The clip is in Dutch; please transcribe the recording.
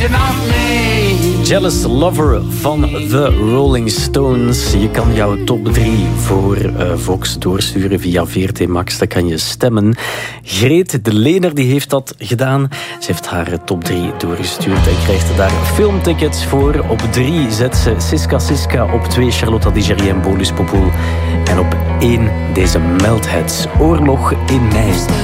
Jealous Lover van The Rolling Stones. Je kan jouw top 3 voor Vox doorsturen via VRT Max. Dan kan je stemmen. Greet de Lener die heeft dat gedaan. Ze heeft haar top 3 doorgestuurd en krijgt daar filmtickets voor. Op 3 zet ze Siska Siska. Op 2 Charlotte Digeri en Bolus Popoel. En op 1 deze Meltheads. Oorlog in mei.